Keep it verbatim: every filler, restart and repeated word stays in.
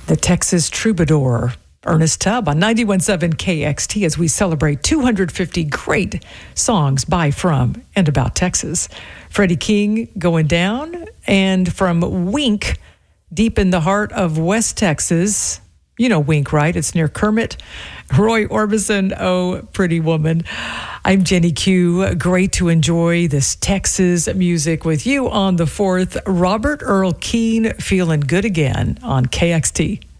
The Texas Troubadour, Ernest Tubb on ninety-one point seven K X T as we celebrate two hundred fifty great songs by, from, and about Texas. Freddie King going down, and from Wink, deep in the heart of West Texas. You know Wink, right? It's near Kermit. Roy Orbison, Oh, Pretty Woman. I'm Jenny Q. Great to enjoy this Texas music with you on the fourth. Robert Earl Keen, Feeling Good Again on K X T.